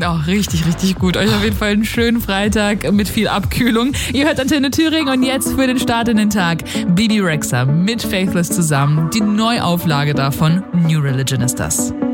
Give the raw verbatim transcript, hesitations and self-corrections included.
Ja, richtig, richtig gut. Euch auf jeden Fall einen schönen Freitag mit viel Abkühlung. Ihr hört Antenne Thüringen und jetzt für den Start in den Tag Bebe Rexha mit Faithless zusammen. Die Neuauflage davon, New Religion ist das.